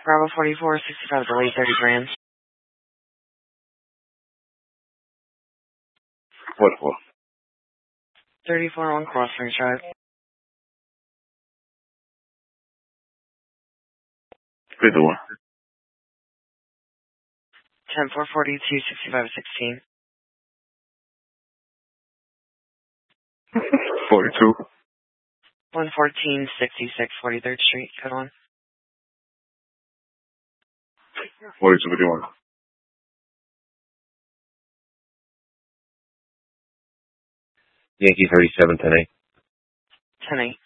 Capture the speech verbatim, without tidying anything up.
Bravo forty-four, sixty-five delayed, thirty grand. What for? thirty-four on Crossrings Drive. Good one. ten four forty-two, sixty-five sixteen. forty-two. one fourteen, sixty-six, forty-third Street. Code one. forty-two fifty-one. Yankee thirty-seven, ten eight. ten eight.